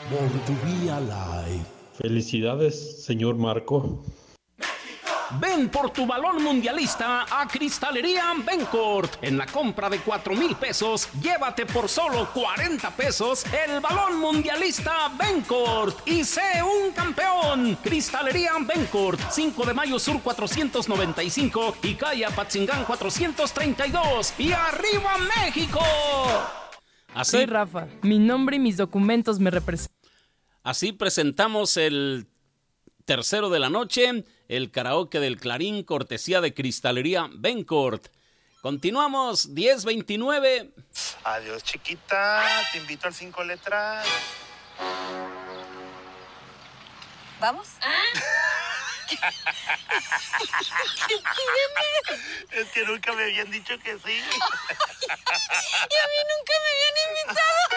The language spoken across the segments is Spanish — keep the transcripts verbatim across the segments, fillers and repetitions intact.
Mordovia Live. Felicidades, señor Marco. Ven por tu balón mundialista a Cristalería Bencourt. En la compra de cuatro mil pesos, llévate por solo cuarenta pesos el balón mundialista Bencourt y sé un campeón. Cristalería Bencourt, cinco de mayo Sur cuatrocientos noventa y cinco y calle Apatzingán cuatrocientos treinta y dos. ¡Y arriba México! Así, Soy Rafa, mi nombre y mis documentos me representan. Así presentamos el tercero de la noche, el karaoke del Clarín, cortesía de Cristalería Bencourt. Continuamos, diez veintinueve. Adiós, chiquita, te invito al cinco letras. ¿Vamos? Es que nunca me habían dicho que sí. Y a mí nunca me habían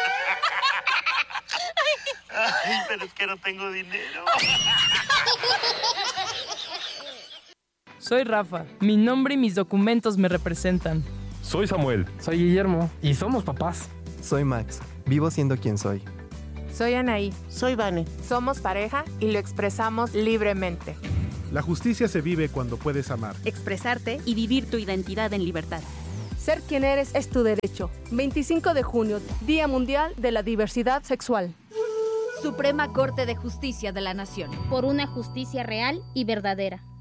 invitado. Ay, pero es que no tengo dinero. Soy Rafa, mi nombre y mis documentos me representan. Soy Samuel. Soy Guillermo y somos papás. Soy Max, vivo siendo quien soy. Soy Anaí. Soy Vane. Somos pareja y lo expresamos libremente. La justicia se vive cuando puedes amar, expresarte y vivir tu identidad en libertad. Ser quien eres es tu derecho. veinticinco de junio, Día Mundial de la Diversidad Sexual. Suprema Corte de Justicia de la Nación. Por una justicia real y verdadera.